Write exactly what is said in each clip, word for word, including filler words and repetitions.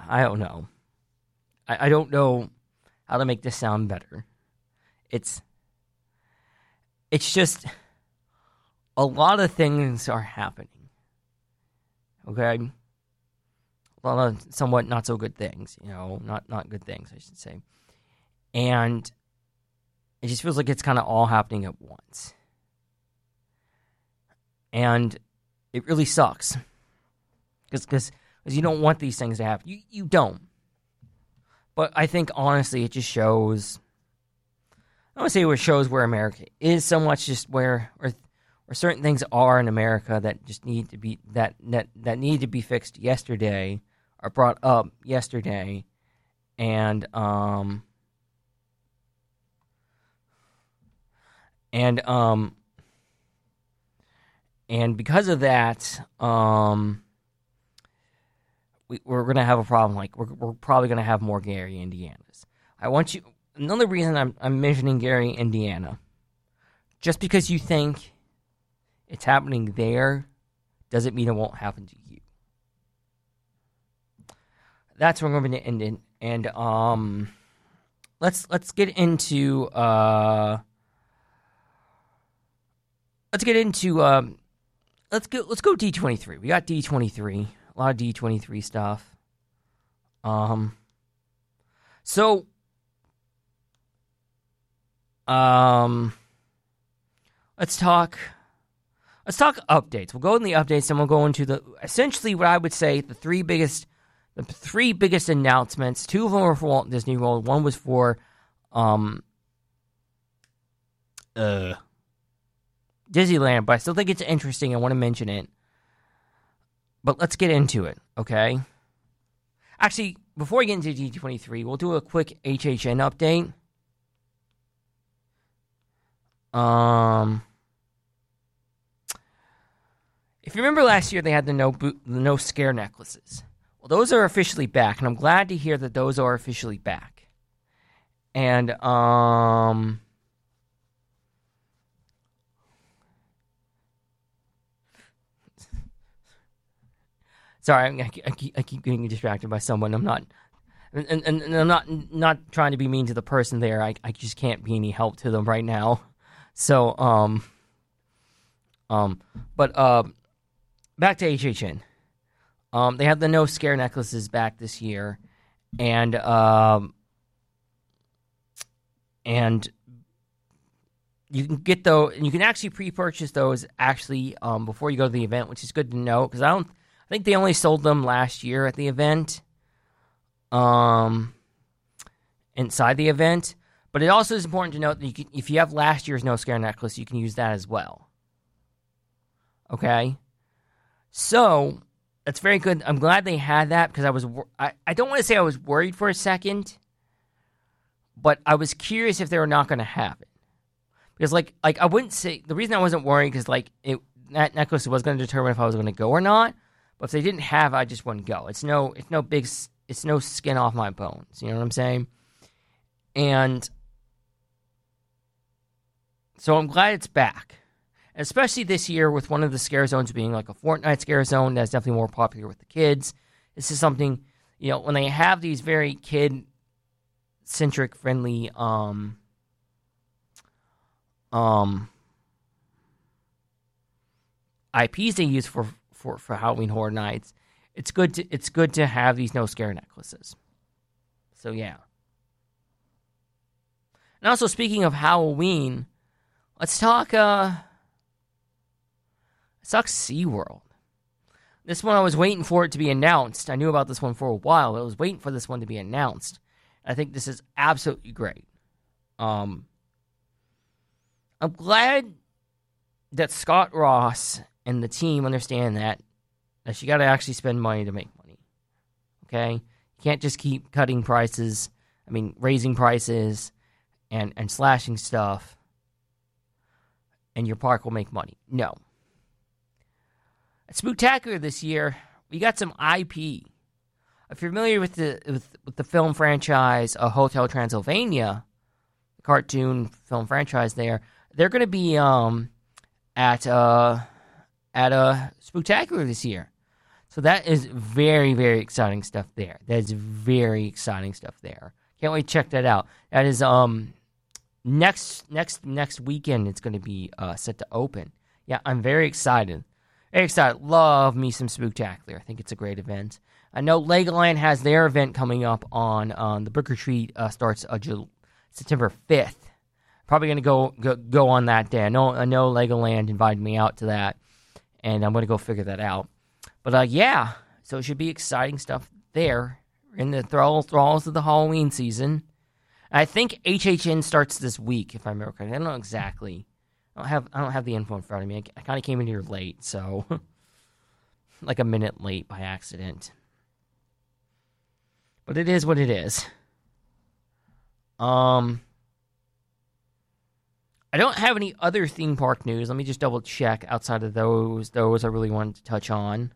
I don't know. I, I don't know how to make this sound better. It's it's just a lot of things are happening. Okay? A lot of somewhat not so good things, you know, not not good things, I should say. And it just feels like it's kind of all happening at once. And it really sucks. Because you don't want these things to happen. You, you don't. But I think, honestly, it just shows... I don't want to say it shows where America is so much, just where... Or, or certain things are in America that just need to be... That, that, that need to be fixed yesterday, or brought up yesterday. And, um... And, um... And because of that, um... We, we're going to have a problem. Like, we're, we're probably going to have more Gary, Indianas. I want you... Another reason I'm, I'm mentioning Gary, Indiana, just because you think it's happening there, doesn't mean it won't happen to you. That's where I'm going to end it. And, um... Let's, let's get into, uh... Let's get into, um... Let's go, let's go D twenty-three. We got D twenty-three. A lot of D twenty-three stuff. Um, so, um, let's talk, let's talk updates. We'll go in the updates, and we'll go into the, essentially what I would say, the three biggest, the three biggest announcements. Two of them were for Walt Disney World. One was for, um, uh, Disneyland, but I still think it's interesting. I want to mention it. But let's get into it, okay? Actually, before we get into D twenty-three, we'll do a quick H H N update. Um, if you remember last year, they had the no boot, the no scare necklaces. Well, those are officially back, and I'm glad to hear that those are officially back. And um. Sorry, I, I, keep, I keep getting distracted by someone. I'm not, and, and, and I'm not not trying to be mean to the person there. I, I just can't be any help to them right now. So, um, um, but uh, back to H H N. Um, they have the no scare necklaces back this year, and um, and you can get those. You can actually pre-purchase those actually um before you go to the event, which is good to know because I don't. I think they only sold them last year at the event, um, inside the event. But it also is important to note that you can, if you have last year's No Scare necklace, you can use that as well. Okay? So, that's very good. I'm glad they had that because I was, I, I don't want to say I was worried for a second, but I was curious if they were not going to have it. Because, like, like I wouldn't say, the reason I wasn't worried because, like, it, that necklace was going to determine if I was going to go or not. But if they didn't have, I just wouldn't go. It's no, it's no big, it's no skin off my bones. You know what I'm saying? And so I'm glad it's back, and especially this year with one of the scare zones being like a Fortnite scare zone that's definitely more popular with the kids. This is something, you know, when they have these very kid-centric, friendly, um, um, I Ps they use for. For, for Halloween Horror Nights, it's good to it's good to have these no scare necklaces. So yeah. And also speaking of Halloween, let's talk uh let's talk SeaWorld. This one I was waiting for it to be announced. I knew about this one for a while. I was waiting for this one to be announced. I think this is absolutely great. Um I'm glad that Scott Ross and the team understand that, that you got to actually spend money to make money. Okay? You can't just keep cutting prices, I mean, raising prices and, and slashing stuff, and your park will make money. No. At Spooktacular this year, we got some I P. If you're familiar with the with, with the film franchise uh, Hotel Transylvania, the cartoon film franchise there, they're going to be um at... uh. at a Spooktacular this year. So that is very, very exciting stuff there. That is very exciting stuff there. Can't wait to check that out. That is um next next next weekend. It's going to be uh, set to open. Yeah, I'm very excited. Very excited. Love me some Spooktacular. I think it's a great event. I know Legoland has their event coming up on um, the Brick Retreat. Uh, starts uh, July, September fifth. Probably going to go, go go on that day. I know I know Legoland invited me out to that, and I'm going to go figure that out. But uh, yeah, so it should be exciting stuff there in the thralls, thralls of the Halloween season. I think H H N starts this week, if I remember correctly. I don't know exactly. I don't have I don't have the info in front of me. I, I kind of came in here late, so like a minute late by accident. But it is what it is. Um, I don't have any other theme park news. Let me just double check outside of those. Those I really wanted to touch on.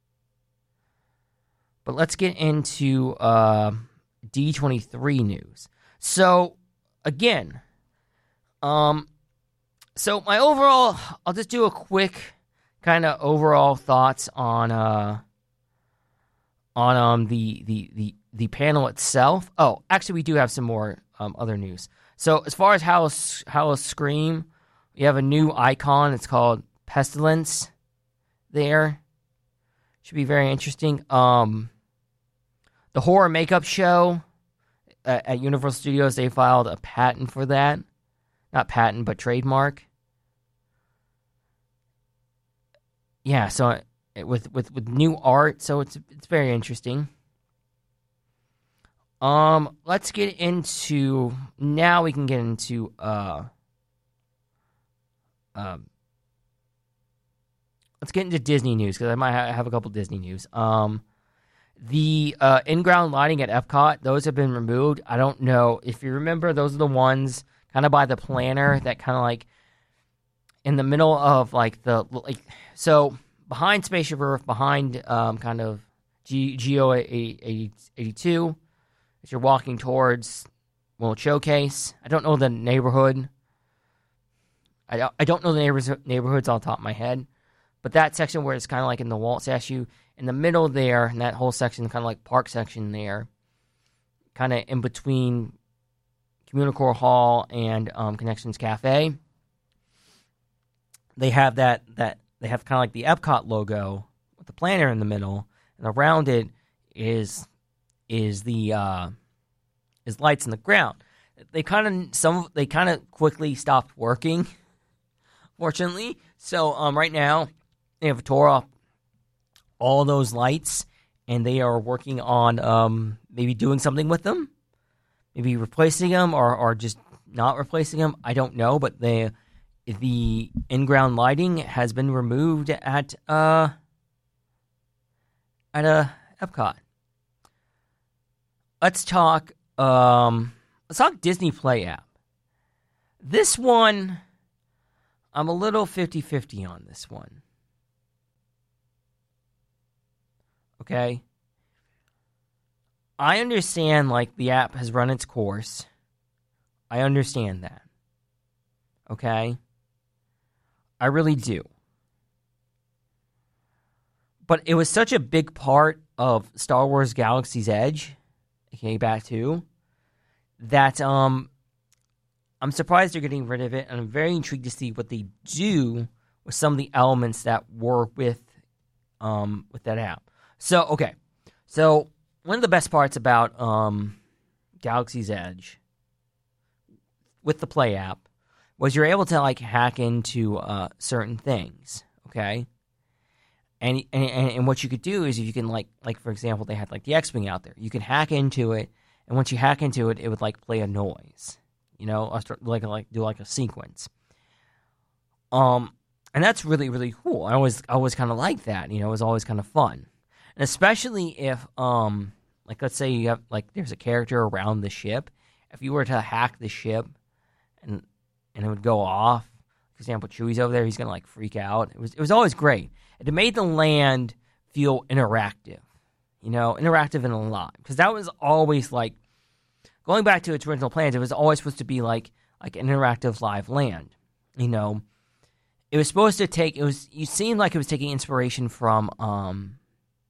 But let's get into uh, D twenty-three news. So, again, um, so my overall, I'll just do a quick kind of overall thoughts on uh, on um the, the the the panel itself. Oh, actually, we do have some more um, other news. So, as far as Howl Howl Scream, we have a new icon. It's called Pestilence. There should be very interesting. Um, the horror makeup show at, at Universal Studios, they filed a patent for that. Not patent, but trademark. Yeah, so it, with with with new art, so it's it's very interesting. Um, let's get into now. We can get into uh, um, let's get into Disney news because I might ha- have a couple Disney news. Um, the uh, in-ground lighting at Epcot, those have been removed. I don't know if you remember; those are the ones kind of by the planner that kind of like in the middle of like the like so behind Spaceship Earth, behind um, kind of G- Geo eighty-two. As you're walking towards World Showcase. I don't know the neighborhood. I don't, I don't know the neighbors, neighborhoods off the top of my head. But that section where it's kind of like in the Walt statue, in the middle there, and that whole section, kind of like park section there, kind of in between Communicore Hall and um, Connections Cafe, they have that, that they have kind of like the Epcot logo with the planner in the middle, and around it is... is the uh, is lights in the ground. They kind of some they kind of quickly stopped working, fortunately. So um, right now they have tore off all those lights, and they are working on um, maybe doing something with them, maybe replacing them or, or just not replacing them. I don't know, but the the in-ground lighting has been removed at uh at a uh, Epcot. Let's talk. Um, let's talk Disney Play app. This one, I'm a little fifty-fifty on this one. Okay, I understand. Like the app has run its course. I understand that. Okay, I really do. But it was such a big part of Star Wars Galaxy's Edge. Okay, back to that. Um, I'm surprised they're getting rid of it, and I'm very intrigued to see what they do with some of the elements that were with, um, with that app. So, okay, so one of the best parts about um, Galaxy's Edge with the Play app was you're able to like hack into uh, certain things. Okay. And, and and what you could do is you can like like for example they had like the X-Wing out there. You can hack into it, and once you hack into it, it would like play a noise, you know, or start, like like do like a sequence. Um, and that's really really cool. I always I always kind of like that. You know, it was always kind of fun, and especially if um like let's say you have like there's a character around the ship. If you were to hack the ship, and and it would go off. For example, Chewie's over there. He's gonna like freak out. It was it was always great. It made the land feel interactive, you know, interactive and alive. Because that was always like, going back to its original plans, it was always supposed to be like like an interactive live land, you know. It was supposed to take, it was, you seemed like it was taking inspiration from, um,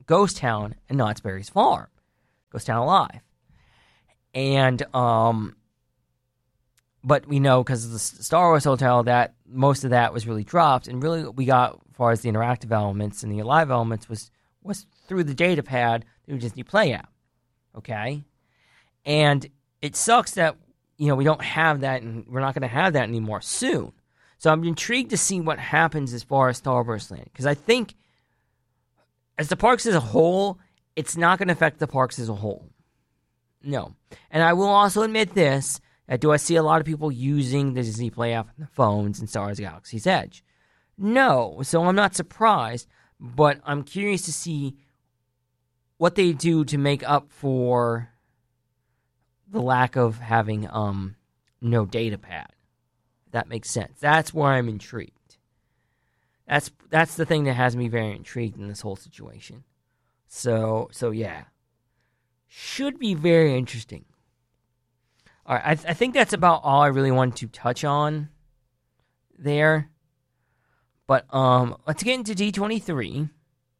Ghost Town and Knott's Berry's Farm. Ghost Town Alive. And, um, but we know because of the Star Wars Hotel that most of that was really dropped, and really what we got as far as the interactive elements and the Alive elements was, was through the data pad through Disney Play app. Okay? And it sucks that, you know, we don't have that, and we're not going to have that anymore soon. So I'm intrigued to see what happens as far as Starburst Land, because I think as the parks as a whole, it's not going to affect the parks as a whole. No. And I will also admit this, that do I see a lot of people using the Disney Play app on their phones in Star Wars Galaxy's Edge? No. So I'm not surprised, but I'm curious to see what they do to make up for the lack of having um no data pad. If that makes sense. That's where I'm intrigued. That's that's the thing that has me very intrigued in this whole situation. So so yeah, should be very interesting. All right, I, th- I think that's about all I really wanted to touch on there. But um, let's get into D twenty-three.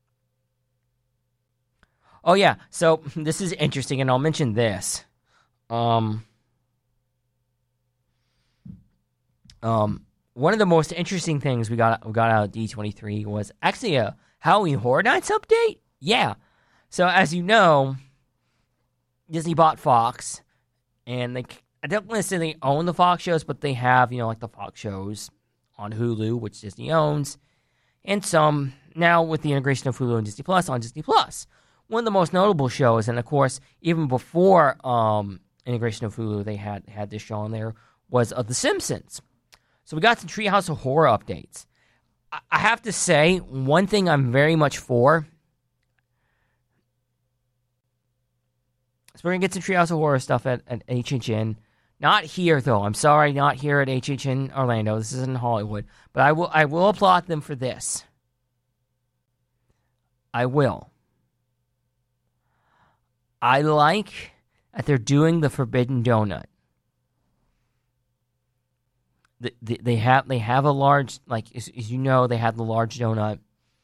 Oh yeah, so this is interesting, and I'll mention this. Um, um, one of the most interesting things we got we got out of D twenty-three was actually a Halloween Horror Nights update. Yeah, so as you know, Disney bought Fox, and they I don't necessarily own the Fox shows, but they have, you know, like the Fox shows on Hulu, which Disney owns, and some now with the integration of Hulu and Disney Plus on Disney Plus. One of the most notable shows, and of course, even before um. integration of Hulu, they had had this show on there, was of The Simpsons. So we got some Treehouse of Horror updates. I, I have to say, one thing I'm very much for, so we're going to get some Treehouse of Horror stuff at, at H H N. Not here, though. I'm sorry, not here at H H N Orlando. This is in Hollywood. But I will, I will applaud them for this. I will. I like that they're doing the Forbidden Donut. The, the, they have they have a large, like as, as you know, they have the large donut,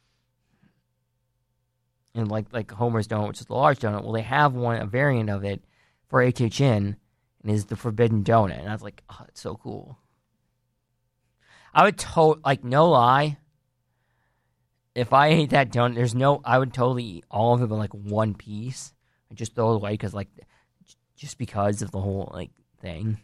and like like Homer's donut, which is the large donut. Well, they have one, a variant of it for H H N, and is the Forbidden Donut. And I was like, oh, it's so cool. I would to like no lie. If I ate that donut, there's no, I would totally eat all of it, but like one piece, and just throw it away because like. Just because of the whole like thing,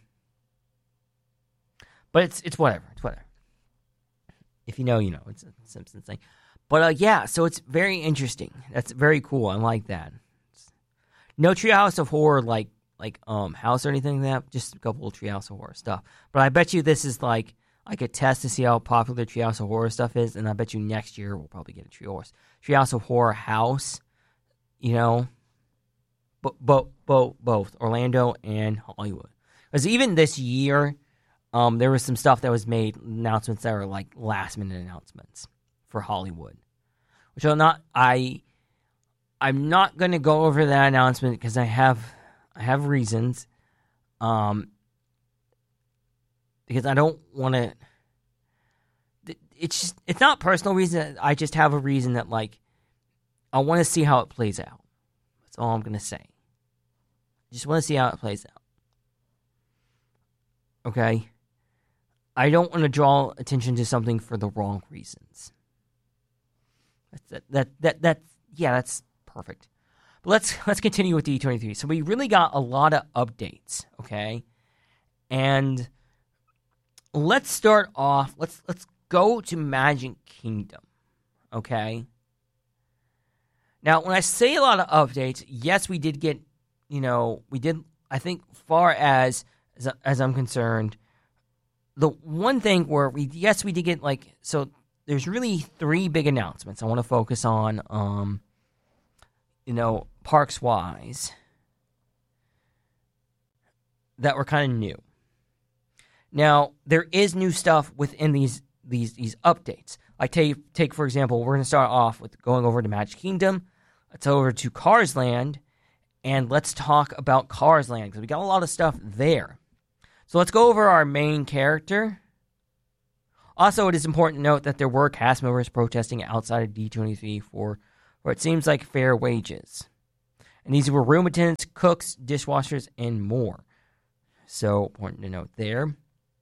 but it's it's whatever. It's whatever. If you know, you know. It's a Simpsons thing, but uh, yeah. So it's very interesting. That's very cool. I like that. It's no Treehouse of Horror like like um house or anything like that. Just a couple of Treehouse of Horror stuff. But I bet you this is like like a test to see how popular Treehouse of Horror stuff is, and I bet you next year we'll probably get a Treehouse Treehouse of Horror house. You know. Bo- bo- bo- both Orlando and Hollywood. Because even this year, um, there was some stuff that was made, announcements that were like last minute announcements for Hollywood. Which I'm not, I, I'm not going to go over that announcement because I have, I have reasons. Um, because I don't want to. It's just, it's not personal reason. I just have a reason that like, I want to see how it plays out. That's all I'm going to say. Just want to see how it plays out. Okay? I don't want to draw attention to something for the wrong reasons. That's, that, that, that, that, yeah, that's perfect. But let's, let's continue with D twenty-three. So we really got a lot of updates, okay? And let's start off, let's, let's go to Magic Kingdom, okay? Now, when I say a lot of updates, yes, we did get, you know, we did, I think, far as, as, as I'm concerned, the one thing where we, yes, we did get, like, so there's really three big announcements I want to focus on, um, you know, parks-wise, that were kind of new. Now, there is new stuff within these, these, these updates. Like, take, take, for example, we're going to start off with going over to Magic Kingdom. Let's over to Cars Land, and let's talk about Cars Land, because we got a lot of stuff there. So let's go over our main character. Also, it is important to note that there were cast members protesting outside of D twenty-three for, for it seems like fair wages. And these were room attendants, cooks, dishwashers, and more. So, important to note there.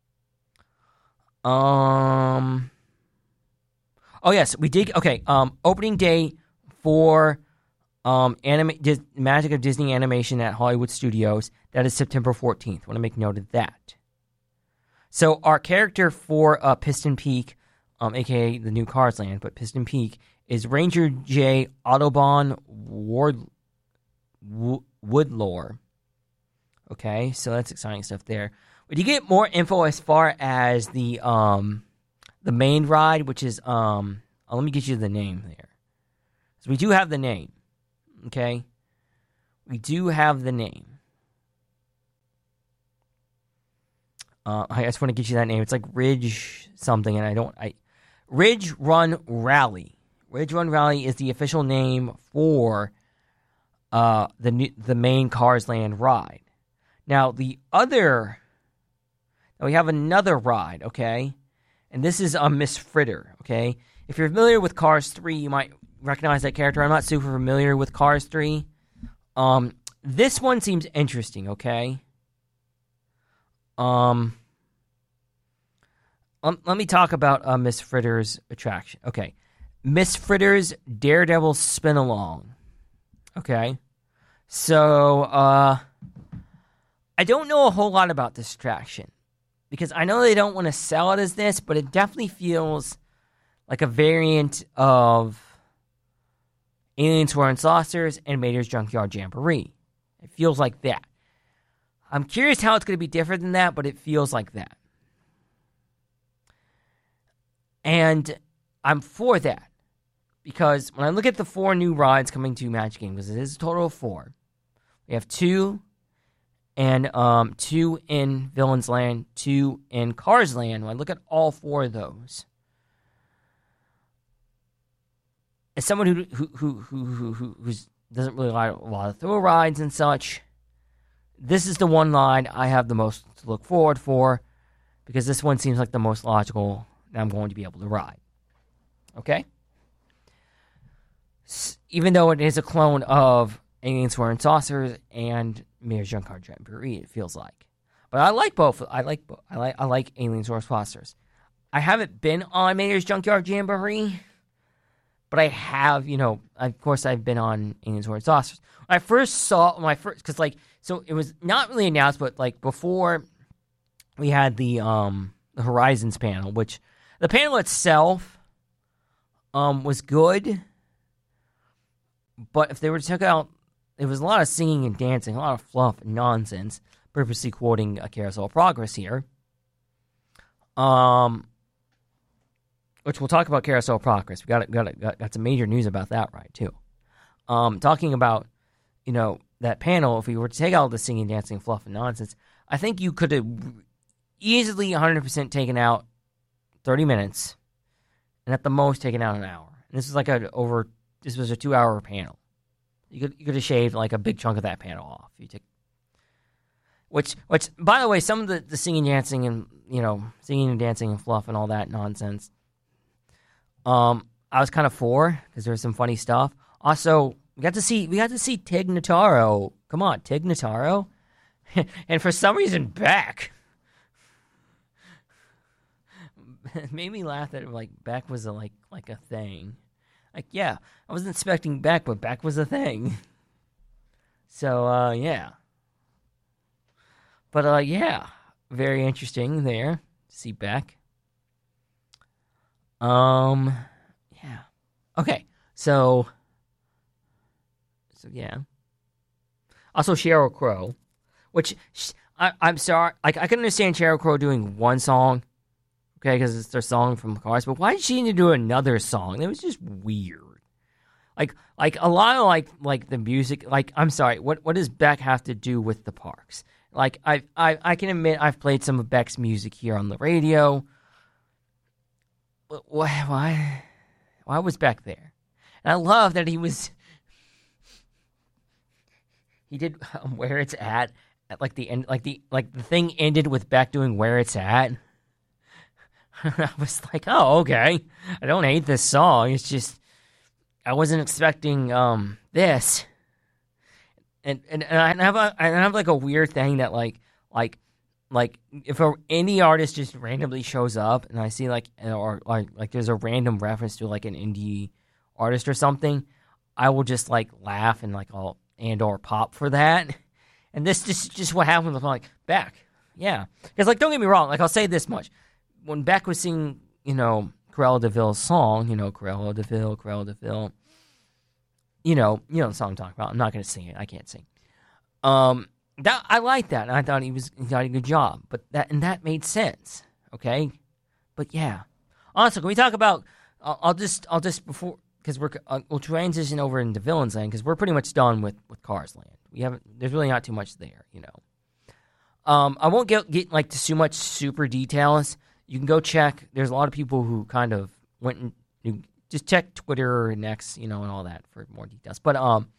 Um. Oh, yes, we did. Okay, um, opening day for um, anima- Dis- Magic of Disney Animation at Hollywood Studios. That is September fourteenth. I want to make note of that. So, our character for uh, Piston Peak, um, a k a the new Cars Land, but Piston Peak, is Ranger J. Autobahn Ward- w- Woodlore. Okay, so that's exciting stuff there. We do get more info as far as the um, the main ride, which is um. Oh, let me get you the name there. So we do have the name. Okay, we do have the name. Uh, I just want to get you that name. It's like Ridge something, and I don't. I Ridge Run Rally. Ridge Run Rally is the official name for uh the new, the main Cars Land ride. Now the other. Now we have another ride, okay? And this is um, Miss Fritter, okay? If you're familiar with Cars three, you might recognize that character. I'm not super familiar with Cars three. Um, this one seems interesting, okay? Um, um let me talk about uh, Miss Fritter's attraction. Okay. Miss Fritter's Daredevil Spin-Along. Okay? So, uh, I don't know a whole lot about this attraction. Because I know they don't want to sell it as this, but it definitely feels like a variant of Aliens, War and Saucers and Mater's Junkyard Jamboree. It feels like that. I'm curious how it's going to be different than that, but it feels like that. And I'm for that. Because when I look at the four new rides coming to Magic Kingdom, because it is a total of four, we have two and um, two in Villains Land, two in Cars Land. When I look at all four of those, as someone who who who who who who's, doesn't really like a lot of thrill rides and such, this is the one line I have the most to look forward for, because this one seems like the most logical that I'm going to be able to ride. Okay? S- even though it is a clone of Aliens, War and Saucers and Mater's Junkyard Jamboree, it feels like. But I like both. I like both. I like I like Aliens, War and Saucers. I haven't been on Mater's Junkyard Jamboree, but I have, you know, of course I've been on Aliens, War and Saucers. When I first saw my first, because like, so it was not really announced, but like before we had the um the Horizons panel, which the panel itself um was good, but if they were to check out, there was a lot of singing and dancing, a lot of fluff and nonsense, purposely quoting a Carousel of Progress here. Um, which we'll talk about Carousel of Progress. We got got got, got some major news about that, right, too. Um, talking about, you know, that panel, if we were to take out the singing, dancing, fluff, and nonsense, I think you could have easily one hundred percent taken out thirty minutes, and at the most taken out an hour. And this is like a over. This was a two-hour panel. You could you could have shaved like a big chunk of that panel off. You took, which which by the way, some of the, the singing, dancing, and you know singing and dancing and fluff and all that nonsense. Um, I was kind of for, because there was some funny stuff. Also, we got to see we got to see Tig Notaro. Come on, Tig Notaro, and for some reason, Beck. It made me laugh that like Beck was a, like like a thing. Like, yeah, I wasn't expecting Beck, but Beck was a thing. So, uh, yeah. But, uh, yeah, very interesting there to see Beck. Um, yeah. Okay, so, so, yeah. Also, Sheryl Crow, which, I, I'm sorry, like, I can understand Sheryl Crow doing one song, okay, because it's their song from Cars, but why did she need to do another song? It was just weird. Like, like a lot of like, like the music. Like, I'm sorry, what, what does Beck have to do with the parks? Like, I, I, I can admit I've played some of Beck's music here on the radio. Why, why, why was Beck there? And I love that he was. He did um, Where It's At at like the end, like the like the thing ended with Beck doing Where It's At. I was like, oh, okay. I don't hate this song. It's just, I wasn't expecting um, this. And, and and I have a, I have like a weird thing that like like like if a indie artist just randomly shows up and I see like or like like there's a random reference to like an indie artist or something, I will just like laugh and like I'll and or pop for that. And this just just what happened with like Beck, yeah. Because like don't get me wrong, like I'll say this much: when Beck was singing, you know, Cruella de Vil's song, you know, Cruella de Vil, Cruella de Vil. You know, you know the song I'm talking about. I'm not going to sing it. I can't sing. Um, that I like that. And I thought he was he did a good job. But that and that made sense. Okay, but yeah. Also, can we talk about? I'll, I'll just I'll just before because we're uh, we'll transition over into Villains Land because we're pretty much done with, with Cars Land. We haven't. There's really not too much there. You know. Um, I won't get get like to too much super details. You can go check. There's a lot of people who kind of went and. You, Just check Twitter and X, you know, and all that for more details. But um,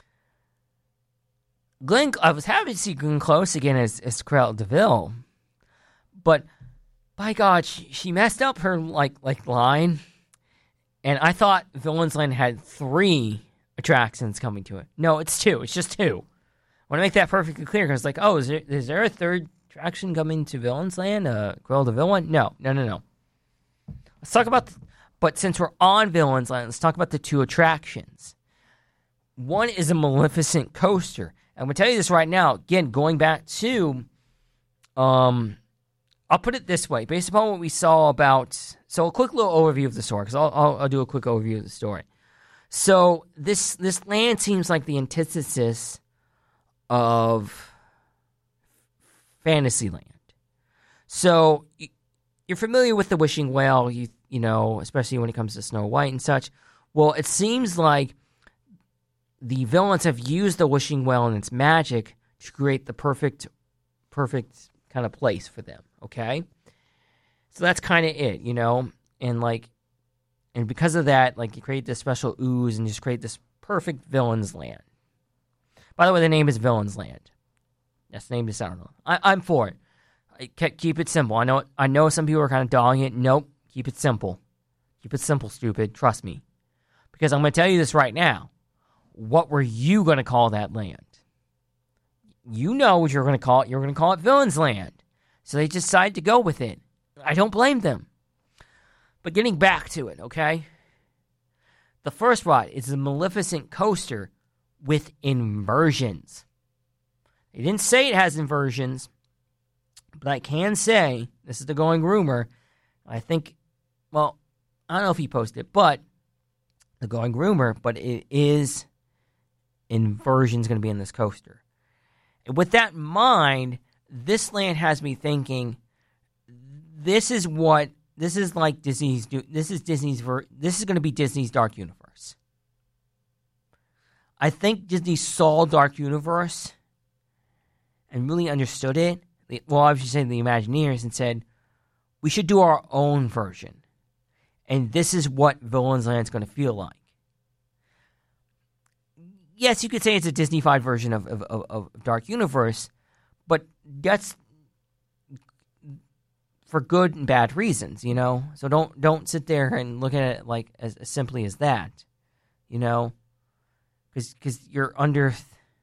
Glenn, I was happy to see Glenn Close again as as Cruella de Vil, but by God, she, she messed up her like like line, and I thought Villains Land had three attractions coming to it. No, it's two. It's just two. I want to make that perfectly clear because like, oh, is there is there a third attraction coming to Villains Land? Uh, Cruella de Vil one? No, no, no, no. Let's talk about. The, But since we're on Villains Land, let's talk about the two attractions. One is a Maleficent coaster. I'm going to tell you this right now. Again, going back to, um, I'll put it this way. Based upon what we saw about, so a quick little overview of the story, because I'll, I'll, I'll do a quick overview of the story. So this this land seems like the antithesis of Fantasyland. So you're familiar with the Wishing Well, you you know, especially when it comes to Snow White and such. Well, it seems like the villains have used the Wishing Well and its magic to create the perfect, perfect kind of place for them, okay? So that's kind of it, you know? And, like, and because of that, like, you create this special ooze and just create this perfect Villains Land. By the way, the name is Villains Land. That's the name of it. I, I'm for it. I, keep it simple. I know, I know some people are kind of dogging it. Nope. Keep it simple. Keep it simple, stupid. Trust me. Because I'm going to tell you this right now. What were you going to call that land? You know what you're going to call it. You're going to call it Villains Land. So they decided to go with it. I don't blame them. But getting back to it, okay? The first ride is the Maleficent coaster with inversions. They didn't say it has inversions, but I can say, this is the going rumor, I think, well, I don't know if he posted it, but the going rumor, but it is inversions going to be in this coaster. And with that in mind, this land has me thinking, this is what, this is like Disney's, do, this is Disney's, ver, this is going to be Disney's Dark Universe. I think Disney saw Dark Universe and really understood it. Well, I should say the Imagineers, and said, we should do our own version. And this is what Villains Land is going to feel like. Yes, you could say it's a Disney-fied version of, of, of, of Dark Universe, but that's for good and bad reasons, you know? So don't don't sit there and look at it like as, as simply as that, you know? Because you're under...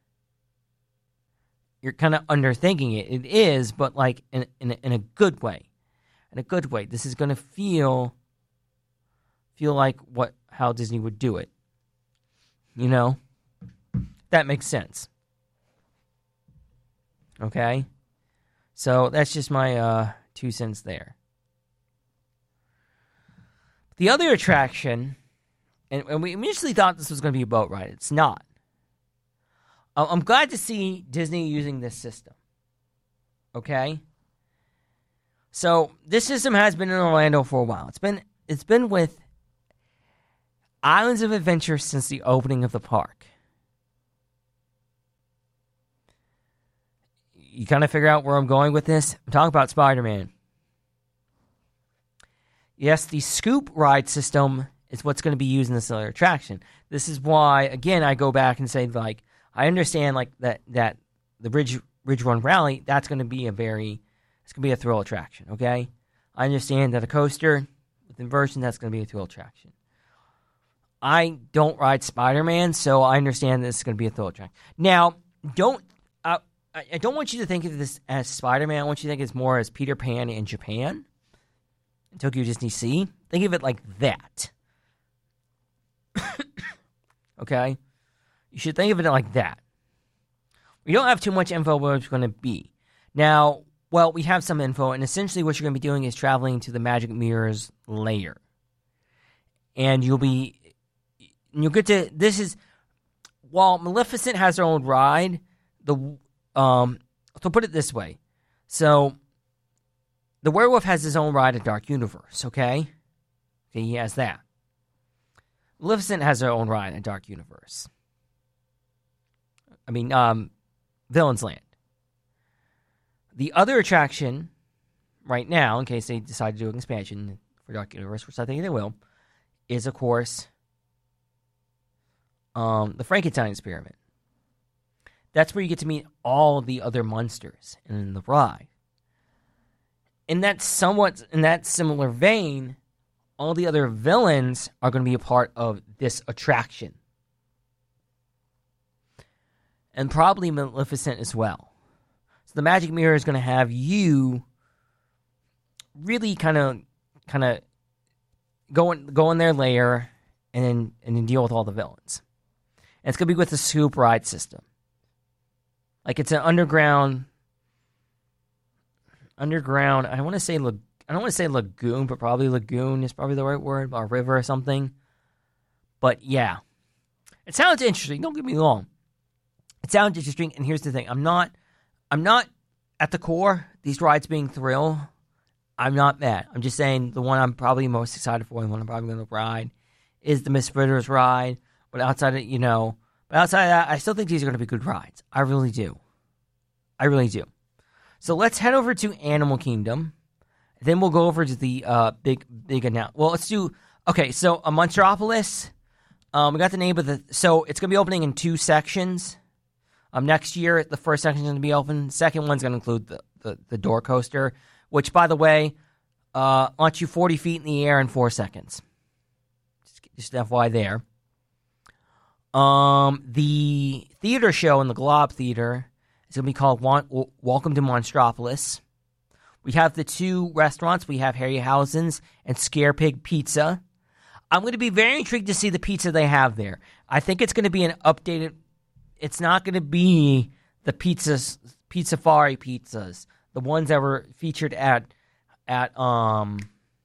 You're kind of underthinking it. It is, but like in, in, in a good way. In a good way. This is going to feel feel like what how Disney would do it. You know? That makes sense. Okay? So that's just my uh, two cents there. The other attraction, and, and we initially thought this was going to be a boat ride. It's not. I'm glad to see Disney using this system. Okay? So, this system has been in Orlando for a while. It's been it's been with Islands of Adventure since the opening of the park. You kind of figure out where I'm going with this? I'm talking about Spider-Man. Yes, the Scoop ride system is what's going to be used in this other attraction. This is why, again, I go back and say, like, I understand like that that the Ridge Ridge Run Rally, that's going to be a very it's going to be a thrill attraction, okay? I understand that a coaster with inversion, that's going to be a thrill attraction. I don't ride Spider-Man, so I understand this is going to be a thrill track. Now, don't uh, I don't want you to think of this as Spider-Man. I want you to think it's more as Peter Pan in Japan, Tokyo Disney Sea. Think of it like that. Okay? You should think of it like that. We don't have too much info where it's going to be. Now, well, we have some info, and essentially what you're going to be doing is traveling to the Magic Mirror's lair. And you'll be, you'll get to, this is, while Maleficent has her own ride, the, um, so put it this way. So, the werewolf has his own ride at Dark Universe, okay? Okay, he has that. Maleficent has her own ride at Dark Universe. I mean, um, Villain's Land. The other attraction, right now, in case they decide to do an expansion for Dark Universe, which I think they will, is, of course, um, the Frankenstein Experiment. That's where you get to meet all the other monsters in the ride. In that somewhat, in that similar vein, all the other villains are going to be a part of this attraction. And probably Maleficent as well. So the Magic Mirror is going to have you really kind of, kind of go in, go in their lair and then and then deal with all the villains. And it's going to be with the scoop ride system. Like it's an underground, underground. I want to say lag, I don't want to say lagoon, but probably lagoon is probably the right word, or river or something. But yeah, it sounds interesting. Don't get me wrong. It sounds interesting. And here's the thing: I'm not, I'm not at the core. These rides being thrill, I'm not mad. I'm just saying the one I'm probably most excited for, the one I'm probably going to ride, is the Miss Fritters ride. But outside of you know, but outside of that, I still think these are going to be good rides. I really do. I really do. So let's head over to Animal Kingdom. Then we'll go over to the uh, big, big announcement. Well, let's do. Okay, so a Monstropolis. Um, we got the name of the. So it's going to be opening in two sections. Um, next year, the first section is going to be open. The second one's going to include the, the, the door coaster, which, by the way, uh, launch you forty feet in the air in four seconds. Just, just F Y I there. Um, the theater show in the Glob Theater is going to be called Welcome to Monstropolis. We have the two restaurants. We have Harryhausen's and Scare Pig Pizza. I'm going to be very intrigued to see the pizza they have there. I think it's going to be an updated. It's not going to be the pizzas, Pizzafari pizzas, the ones that were featured at at um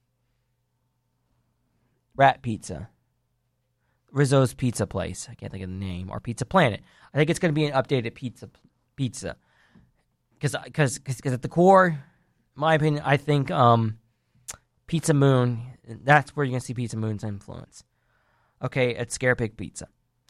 Rat Pizza, Rizzo's Pizza Place. I can't think of the name, or Pizza Planet. I think it's going to be an updated pizza pizza because because because at the core, in my opinion, I think um Pizza Moon. That's where you're going to see Pizza Moon's influence. Okay, at Scare Pig Pizza.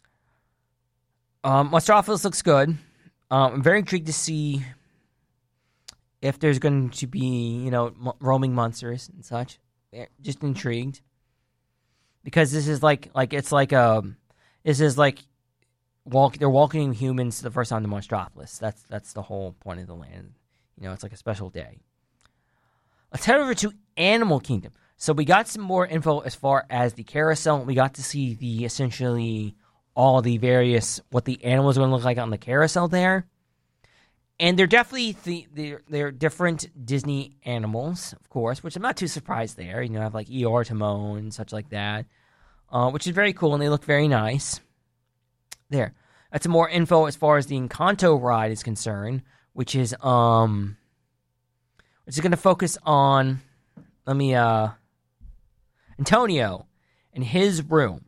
Um, Monstropolis looks good. Um, I'm very intrigued to see if there's going to be, you know, m- roaming monsters and such. Just intrigued. Because this is like, like it's like a, this is like, walk. they're welcoming humans the first time to Monstropolis. That's, that's the whole point of the land. You know, it's like a special day. Let's head over to Animal Kingdom. So we got some more info as far as the carousel. We got to see the, essentially, all the various, what the animals are going to look like on the carousel there. And they're definitely, the, they're, they're different Disney animals, of course, which I'm not too surprised there. You know, I have like Eeyore, Timon, and such like that, uh, which is very cool, and they look very nice. There. That's some more info as far as the Encanto ride is concerned, which is, um, which is going to focus on, let me, uh, Antonio and his room.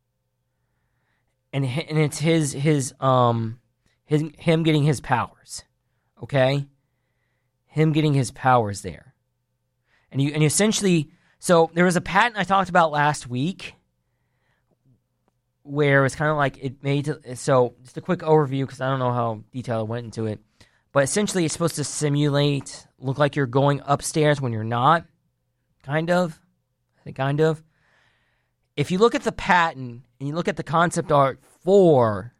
And and it's his his um his him getting his powers, okay? Him getting his powers there, and you and essentially, so there was a patent I talked about last week, where it's kind of like it made to, so just a quick overview because I don't know how detailed I went into it, but essentially it's supposed to simulate, look like you're going upstairs when you're not, kind of, I think kind of. If you look at the patent and you look at the concept art for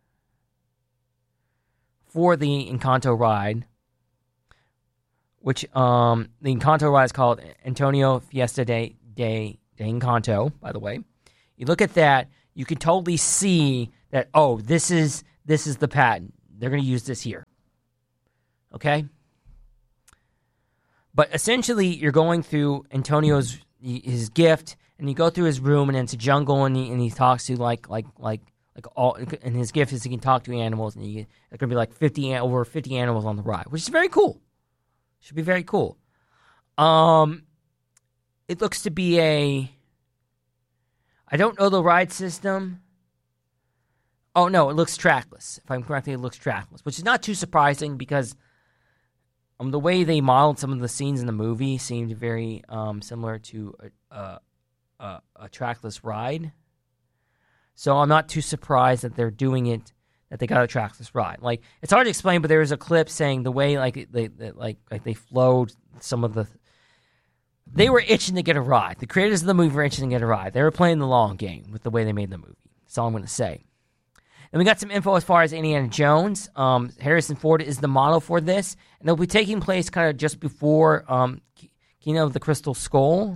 for the Encanto ride, which um the Encanto ride is called Antonio Fiesta de de, de Encanto, by the way. You look at that, you can totally see that, oh, this is this is the patent. They're going to use this here. Okay? But essentially, you're going through Antonio's his gift, and you go through his room, and it's a jungle, and he, and he talks to like like like like all. And his gift is he can talk to animals, and you, there's going to be like fifty over fifty animals on the ride, which is very cool. Should be very cool. Um, it looks to be a. I don't know the ride system. Oh no, it looks trackless. If I'm correct, it looks trackless, which is not too surprising because. Um, the way they modeled some of the scenes in the movie seemed very um, similar to a, a, a, a trackless ride. So I'm not too surprised that they're doing it, that they got a trackless ride. Like, it's hard to explain, but there was a clip saying the way like they, they like like they flowed some of the. They were itching to get a ride. The creators of the movie were itching to get a ride. They were playing the long game with the way they made the movie. That's all I'm going to say. And we got some info as far as Indiana Jones. Um, Harrison Ford is the model for this, and it'll be taking place kind of just before um, Kingdom of the Crystal Skull.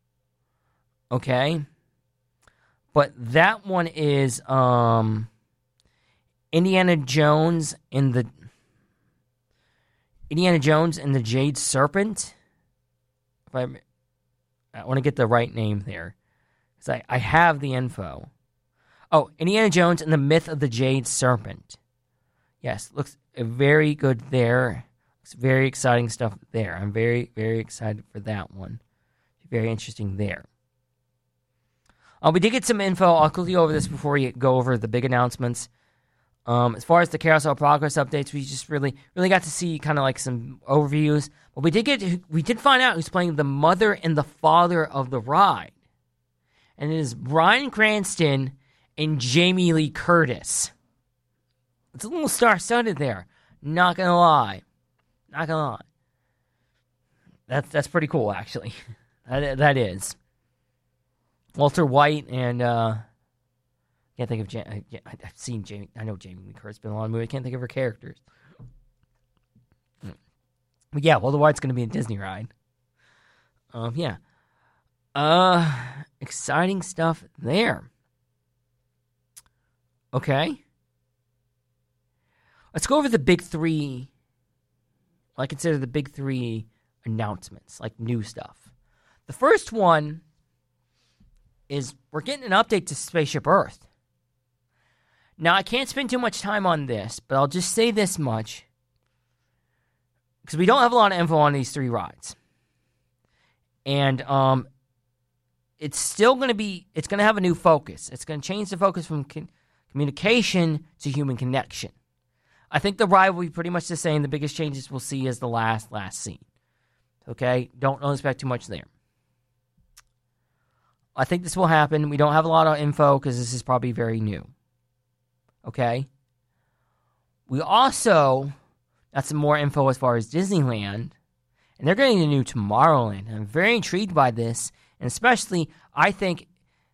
Okay, but that one is um, Indiana Jones and the Indiana Jones and the Jade Serpent. If I, I want to get the right name there, because I, I have the info. Oh, Indiana Jones and the Myth of the Jade Serpent. Yes, looks very good there. Looks very exciting stuff there. I'm very, very excited for that one. Very interesting there. Uh, we did get some info. I'll quickly go over this before we go over the big announcements. Um, as far as the Carousel Progress updates, we just really, really got to see kind of like some overviews. But we did get, we did find out who's playing the mother and the father of the ride, and it is Bryan Cranston and Jamie Lee Curtis. It's a little star-studded there. Not gonna lie. Not gonna lie. That's that's pretty cool, actually. that that is. Walter White and uh, I can't think of. Jam- I've seen Jamie. I know Jamie Lee Curtis been in a lot of movies. I can't think of her characters. But yeah, Walter White's gonna be a Disney ride. Um, yeah. Uh, exciting stuff there. Okay. Let's go over the big three. I consider the big three announcements, like new stuff. The first one is we're getting an update to Spaceship Earth. Now, I can't spend too much time on this, but I'll just say this much. Because we don't have a lot of info on these three rides. And um, it's still going to be, it's going to have a new focus. It's going to change the focus from con- communication to human connection. I think the ride will be pretty much the same. The biggest changes we'll see is the last, last scene. Okay? Don't, don't expect too much there. I think this will happen. We don't have a lot of info because this is probably very new. Okay? We also got some more info as far as Disneyland. And they're getting a new Tomorrowland. I'm very intrigued by this. And especially, I think,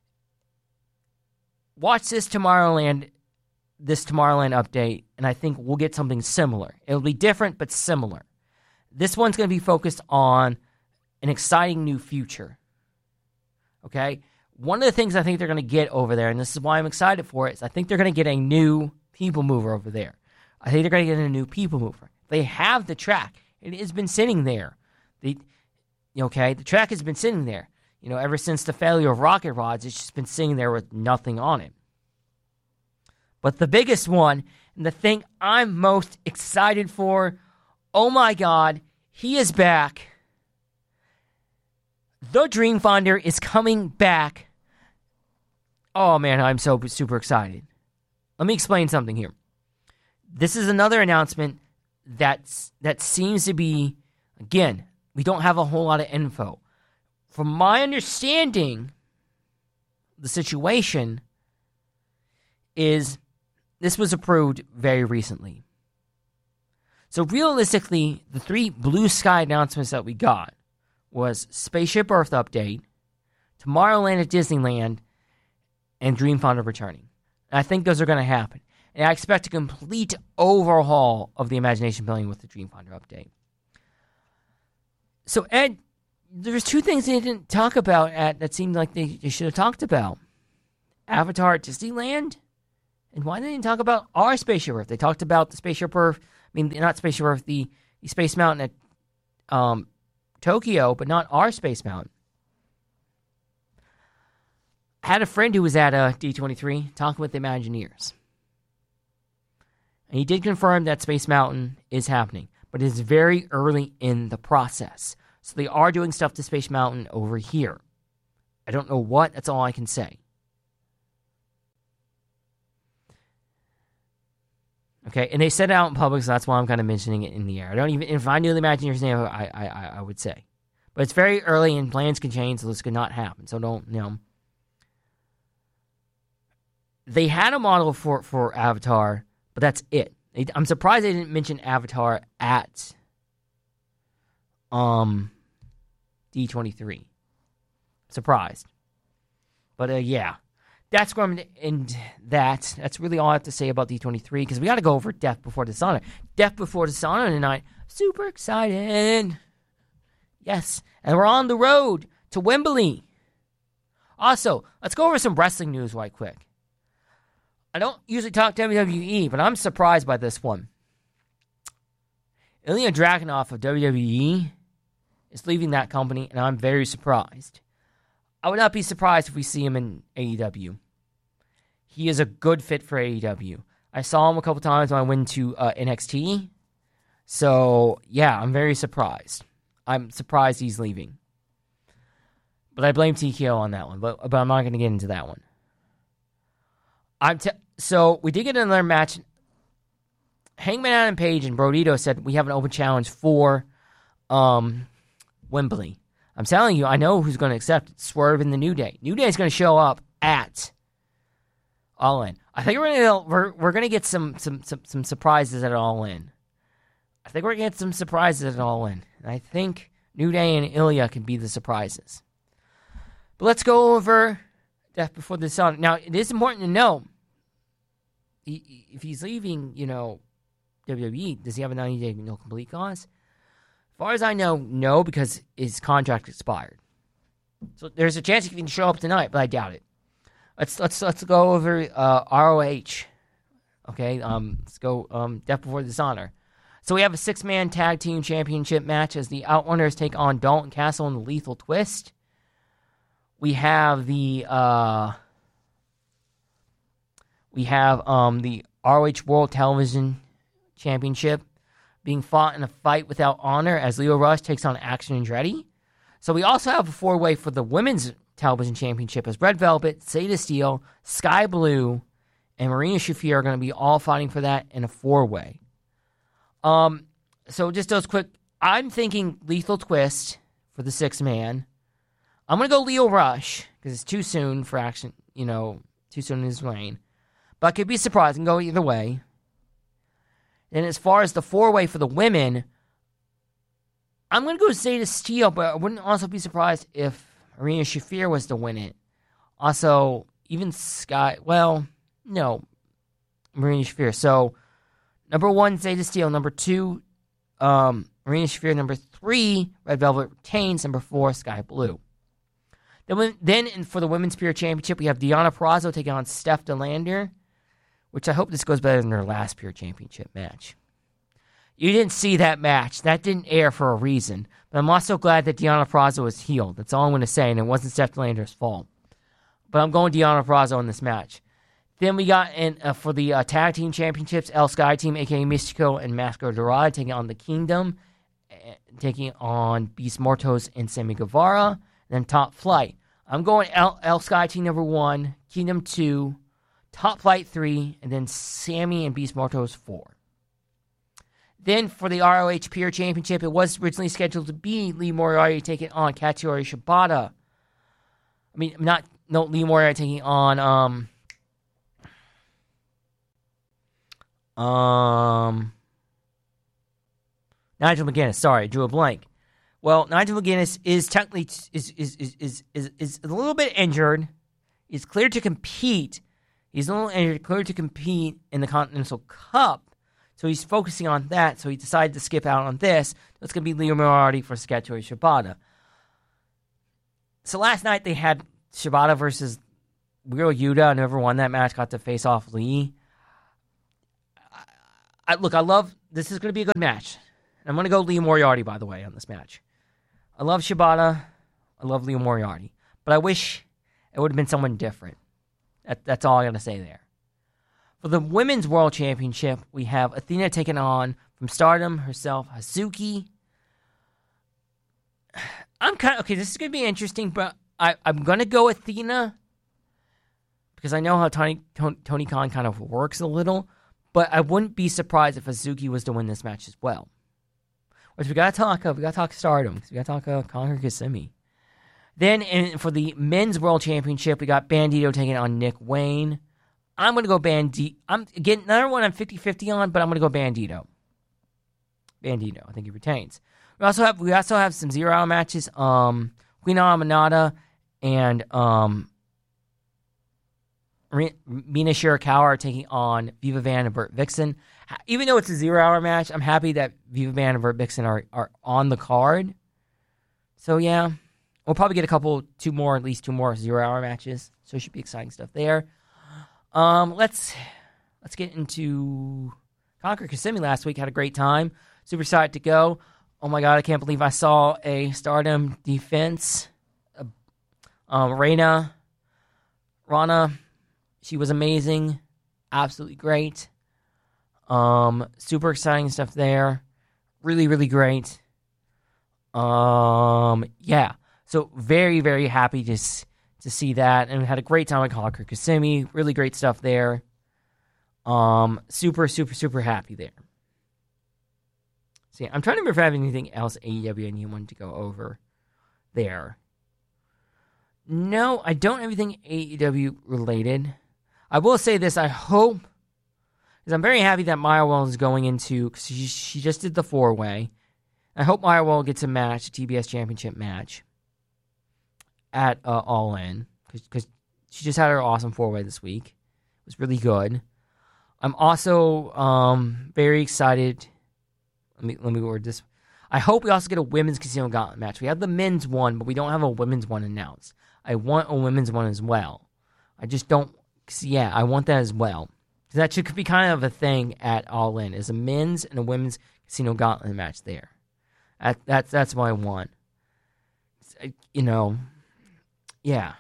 watch this Tomorrowland, this Tomorrowland update, and I think we'll get something similar. It'll be different, but similar. This one's going to be focused on an exciting new future. Okay? One of the things I think they're going to get over there, and this is why I'm excited for it, is I think they're going to get a new people mover over there. I think they're going to get a new people mover. They have the track. It has been sitting there. The, okay, the track has been sitting there. You know, ever since the failure of Rocket Rods, it's just been sitting there with nothing on it. But the biggest one, and the thing I'm most excited for, oh my God, he is back. The Dreamfinder is coming back. Oh man, I'm so super excited. Let me explain something here. This is another announcement that's, that seems to be, again, we don't have a whole lot of info. From my understanding, the situation is this was approved very recently. So realistically, the three blue sky announcements that we got was Spaceship Earth update, Tomorrowland at Disneyland, and Dreamfinder returning. And I think those are going to happen. And I expect a complete overhaul of the Imagination Pavilion with the Dreamfinder update. So, Ed, there's two things they didn't talk about at that seemed like they, they should have talked about. Avatar at Disneyland? And why didn't they talk about our Spaceship Earth? They talked about the Spaceship Earth, I mean, not Spaceship Earth, the, the Space Mountain at um, Tokyo, but not our Space Mountain. I had a friend who was at uh, D twenty-three talking with the Imagineers. And he did confirm that Space Mountain is happening, but it is very early in the process. So they are doing stuff to Space Mountain over here. I don't know what, that's all I can say. Okay, and they said it out in public, so that's why I'm kind of mentioning it in the air. I don't even, if I knew the Imagineers' name, I, I, I would say. But it's very early and plans can change, so this could not happen. So don't, you know. They had a model for, for Avatar, but that's it. They, I'm surprised they didn't mention Avatar at um D twenty-three. Surprised. But uh, yeah, that's going to end that. That's really all I have to say about D twenty-three, because we got to go over Death Before Dishonor. Death Before Dishonor tonight. Super excited. Yes, and we're on the road to Wembley. Also, let's go over some wrestling news right quick. I don't usually talk W W E, but I'm surprised by this one. Ilya Dragunov of W W E is leaving that company, and I'm very surprised. I would not be surprised if we see him in A E W. He is a good fit for A E W. I saw him a couple times when I went to uh, N X T. So, yeah, I'm very surprised. I'm surprised he's leaving. But I blame T K O on that one, but, but I'm not going to get into that one. I'm t- so, we did get another match. Hangman Adam Page and Brodito said we have an open challenge for um, Wembley. I'm telling you, I know who's going to accept it. Swerve in the New Day. New Day is going to show up at All In. I think we're going to we're we're going to get some some some some surprises at All In. I think we're going to get some surprises at All In. And I think New Day and Ilya can be the surprises. But let's go over Death Before Dishonor. Now, it is important to know, he, if he's leaving, you know, W W E, does he have a ninety-day no complete cause? As far as I know, no, because his contract expired. So there's a chance he can show up tonight, but I doubt it. Let's let's let's go over uh, R O H. Okay, um, let's go um, Death Before Dishonor. So we have a six-man tag team championship match as the Outrunners take on Dalton Castle and the Lethal Twist. We have the uh, we have um, the R O H World Television Championship being fought in a fight without honor as Leo Rush takes on Action Andretti. So we also have a four-way for the Women's Television Championship as Red Velvet, Zeta Steel, Sky Blue, and Marina Shafir are going to be all fighting for that in a four-way. Um, so just those quick, I'm thinking Lethal Twist for the six-man. I'm going to go Leo Rush because it's too soon for Action, you know, too soon in his reign. But I could be surprised and go either way. And as far as the four-way for the women, I'm going to go Zeta Steel, but I wouldn't also be surprised if Marina Shafir was to win it. Also, even Sky, well, no, Marina Shafir. So, number one, Zeta Steel. Number two, um, Marina Shafir. Number three, Red Velvet retains. Number four, Sky Blue. Then, then for the Women's Spirit Championship, we have Deonna Purrazzo taking on Steph DeLander, which I hope this goes better than their last Pure Championship match. You didn't see that match. That didn't air for a reason. But I'm also glad that Deonna Purrazzo was healed. That's all I'm going to say, and it wasn't Steph DeLander's fault. But I'm going Deonna Purrazzo in this match. Then we got in uh, for the uh, Tag Team Championships, El Sky Team, a k a. Mystico and Mascara Dorada, taking on the Kingdom, uh, taking on Beast Mortos and Sammy Guevara. And then Top Flight. I'm going El, El Sky Team number one, Kingdom two, Top Flight three, and then Sammy and Beast Mortos four. Then for the R O H Pure Championship, it was originally scheduled to be Lee Moriarty taking on Katsuyori Shibata. I mean, not no Lee Moriarty taking on um um Nigel McGuinness. Sorry, I drew a blank. Well, Nigel McGuinness is technically is is is is is, is a little bit injured. He's cleared to compete. He's a little injured, cleared to compete in the Continental Cup. So he's focusing on that, so he decided to skip out on this. It's going to be Leo Moriarty for Katsuyori Shibata. So last night they had Shibata versus Wheeler Yuta never won that match, got to face off Lee. I, I, look, I love, this is going to be a good match. I'm going to go Lee Moriarty, by the way, on this match. I love Shibata. I love Lee Moriarty. But I wish it would have been someone different. That, that's all I got to say there. For the Women's World Championship, we have Athena taking on, from Stardom herself, Hazuki. I'm kind of, okay, this is going to be interesting, but I, I'm going to go Athena because I know how Tony, Tony, Tony Khan kind of works a little, but I wouldn't be surprised if Hazuki was to win this match as well. Which we got to talk of, we got to talk Stardom, we got to talk uh, Conor Kissimmee. Then in, for the Men's World Championship, we got Bandito taking on Nick Wayne. I'm going to go Bandito. I'm again another one I'm fifty-fifty on, but I'm going to go Bandito. Bandito, I think he retains. We also have we also have some zero hour matches. Um, Queen Aminata and um, Mina Shirakawa are taking on Viva Van and Bert Vixen. Even though it's a zero hour match, I'm happy that Viva Van and Bert Vixen are are on the card. So yeah, we'll probably get a couple, two more, at least two more zero hour matches. So it should be exciting stuff there. Um, let's let's get into Conquer Kissimmee last week. Had a great time. Super excited to go. Oh my god, I can't believe I saw a Stardom defense. Uh, um, Reina, Rana, she was amazing. Absolutely great. Um, super exciting stuff there. Really, really great. Um, yeah. So very, very happy to to see that, and we had a great time at Conquer Kissimmee. Really great stuff there. Um, super, super, super happy there. See, I'm trying to remember if I have anything else A E W and you wanted to go over there. No, I don't have anything A E W related. I will say this, I hope, because I'm very happy that Maya Wells is going into, because she, she just did the four-way. I hope Maya Wells gets a match, a T B S Championship match, at uh, All In, because she just had her awesome four-way this week. It was really good. I'm also um, very excited. Let me let me word this. I hope we also get a women's Casino Gauntlet match. We have the men's one, but we don't have a women's one announced. I want a women's one as well. I just don't. Yeah, I want that as well. That should be kind of a thing at All In. Is a men's and a women's Casino Gauntlet match there. That, that's that's what I want. You know, yeah.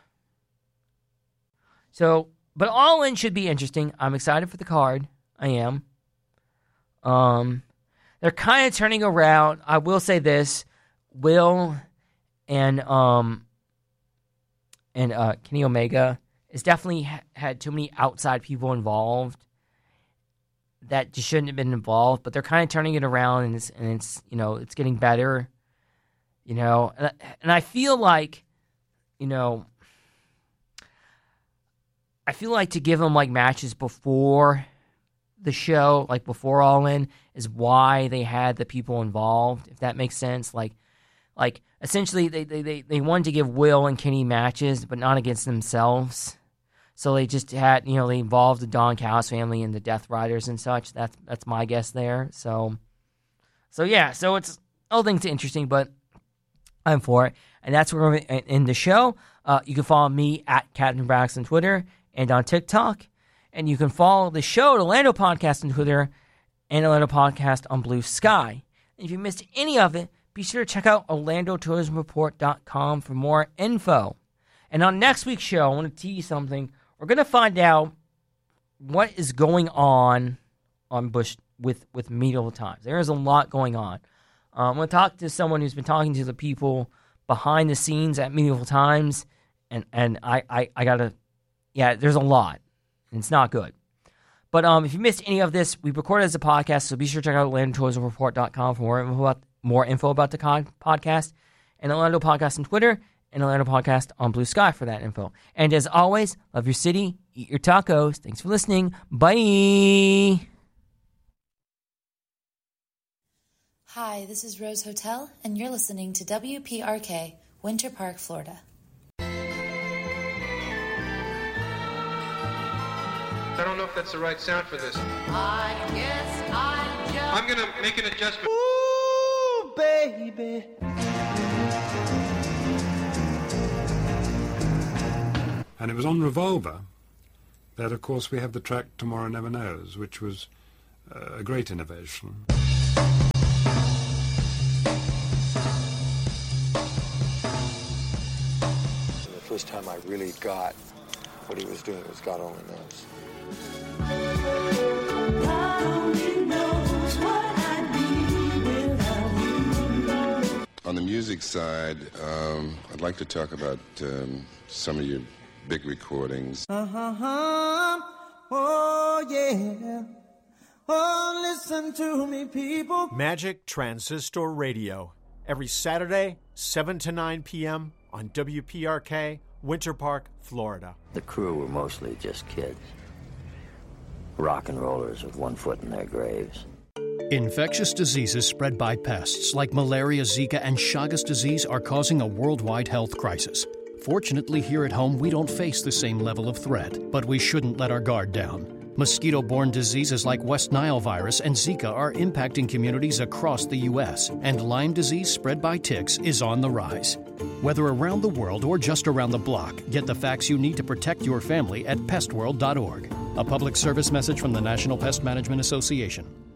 So, but All In should be interesting. I'm excited for the card. I am. Um, they're kind of turning around. I will say this: Will and um and uh, Kenny Omega has definitely ha- had too many outside people involved that just shouldn't have been involved. But they're kind of turning it around, and it's and it's you know it's getting better. You know, and I, and I feel like, you know, I feel like to give them like matches before the show, like before All In, is why they had the people involved, if that makes sense. Like, like essentially they, they, they, they wanted to give Will and Kenny matches, but not against themselves. So they just had, you know, they involved the Don Callis family and the Death Riders and such. That's that's my guess there. So, so yeah, so it's all things interesting, but I'm for it. And that's where we're going to end the show. Uh, you can follow me at Captain Brax on Twitter and on TikTok. And you can follow the show at Orlando Podcast on Twitter and Orlando Podcast on Blue Sky. And if you missed any of it, be sure to check out Orlando Tourism Report dot com for more info. And on next week's show, I want to tease you something. We're going to find out what is going on on Bush with, with Medieval Times. There is a lot going on. Um, I'm going to talk to someone who's been talking to the people behind the scenes at Medieval Times. And, and I, I, I got to, yeah, there's a lot. And it's not good. But um, if you missed any of this, we record it as a podcast, so be sure to check out Orlando Tourism Report dot com for more info about, more info about the con- podcast. And Orlando Podcast on Twitter, and Orlando Podcast on Blue Sky for that info. And as always, love your city, eat your tacos. Thanks for listening. Bye. Hi, this is Rose Hotel, and you're listening to W P R K, Winter Park, Florida. I don't know if that's the right sound for this. I guess I just... I'm gonna make an adjustment. Ooh, baby. And it was on Revolver that, of course, we have the track Tomorrow Never Knows, which was uh, a great innovation. The first time I really got what he was doing was God Only Knows. God only knows what I'd be without you. On the music side, um, I'd like to talk about um, some of your big recordings. Uh-huh. Oh, yeah. Oh, listen to me, people. Magic Transistor Radio. Every Saturday, seven to nine p.m. on W P R K, Winter Park, Florida. The crew were mostly just kids. Rock and rollers with one foot in their graves. Infectious diseases spread by pests like malaria, Zika, and Chagas disease are causing a worldwide health crisis. Fortunately, here at home, we don't face the same level of threat, but we shouldn't let our guard down. Mosquito-borne diseases like West Nile virus and Zika are impacting communities across the U S, and Lyme disease spread by ticks is on the rise. Whether around the world or just around the block, get the facts you need to protect your family at pest world dot org. A public service message from the National Pest Management Association.